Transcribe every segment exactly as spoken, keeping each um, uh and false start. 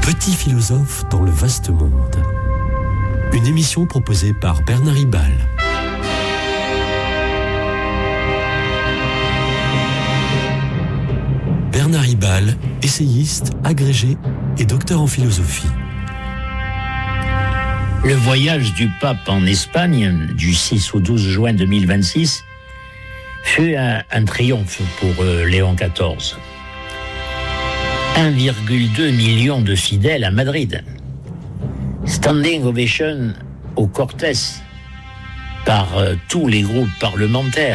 Petit philosophe dans le vaste monde. Une émission proposée par Bernard Ribal. Bernard Ribal, essayiste, agrégé et docteur en philosophie. Le voyage du pape en Espagne du six au douze juin deux mille vingt-six fut un, un triomphe pour euh, Léon quatorze. un virgule deux million de fidèles à Madrid. Standing ovation au Cortés par euh, tous les groupes parlementaires,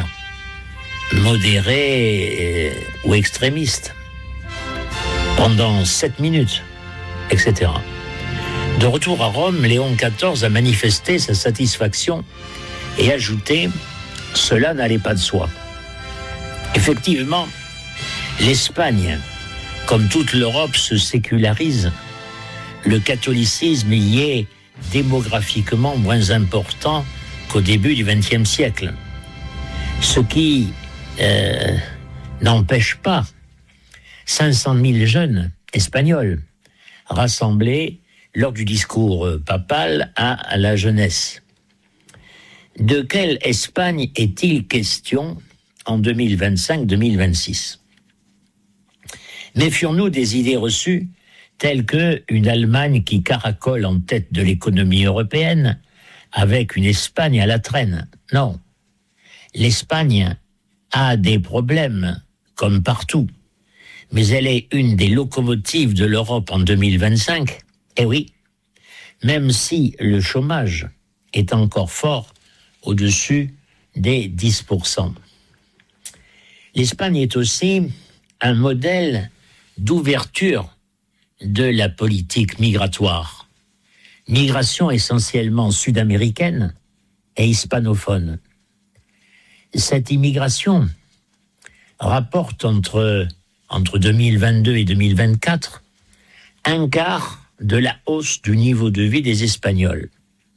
modérés euh, ou extrémistes, pendant sept minutes, et cetera. De retour à Rome, Léon quatorze a manifesté sa satisfaction et ajouté « Cela n'allait pas de soi ». Effectivement, l'Espagne, comme toute l'Europe, se sécularise. Le catholicisme y est démographiquement moins important qu'au début du vingtième siècle. Ce qui euh, n'empêche pas cinq cent mille jeunes espagnols rassemblés lors du discours papal à la jeunesse. De quelle Espagne est-il question en deux mille vingt-cinq deux mille vingt-six? Méfions-nous des idées reçues telles que une Allemagne qui caracole en tête de l'économie européenne avec une Espagne à la traîne. Non. L'Espagne a des problèmes, comme partout, mais elle est une des locomotives de l'Europe en deux mille vingt-cinq. Eh oui, même si le chômage est encore fort au-dessus des dix pour cent. L'Espagne est aussi un modèle d'ouverture de la politique migratoire. Migration essentiellement sud-américaine et hispanophone. Cette immigration rapporte entre, entre deux mille vingt-deux et deux mille vingt-quatre un quart de la hausse du niveau de vie des Espagnols.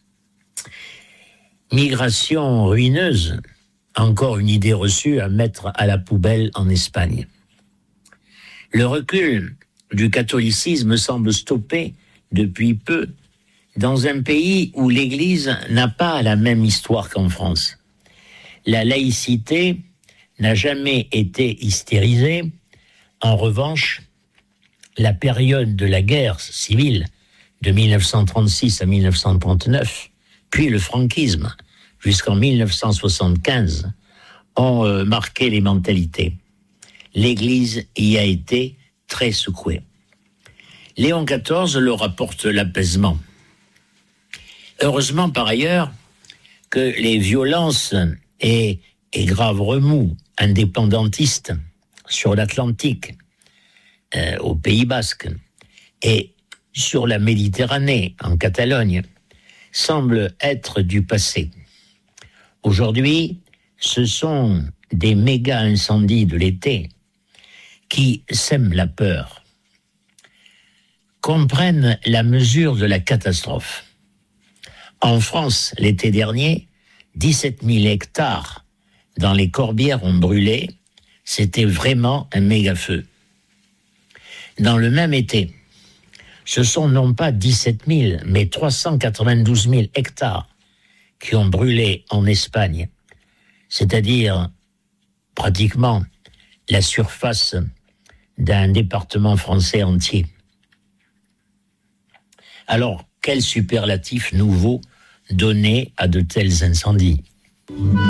Migration ruineuse, encore une idée reçue à mettre à la poubelle en Espagne. Le recul du catholicisme semble stoppé depuis peu dans un pays où l'Église n'a pas la même histoire qu'en France. La laïcité n'a jamais été hystérisée. En revanche, la période de la guerre civile de mille neuf cent trente-six à mille neuf cent trente-neuf, puis le franquisme jusqu'en mille neuf cent soixante-quinze, ont euh, marqué les mentalités. L'Église y a été très secouée. Léon quatorze leur apporte l'apaisement. Heureusement par ailleurs que les violences et, et graves remous indépendantistes sur l'Atlantique, euh, au Pays Basque, et sur la Méditerranée, en Catalogne, semblent être du passé. Aujourd'hui, ce sont des méga incendies de l'été qui sèment la peur, comprennent la mesure de la catastrophe. En France, l'été dernier, dix-sept mille hectares dans les Corbières ont brûlé. C'était vraiment un méga-feu. Dans le même été, ce sont non pas dix-sept mille, mais trois cent quatre-vingt-douze mille hectares qui ont brûlé en Espagne, c'est-à-dire pratiquement la surface d'un département français entier. Alors, quel superlatif nouveau donner à de tels incendies ?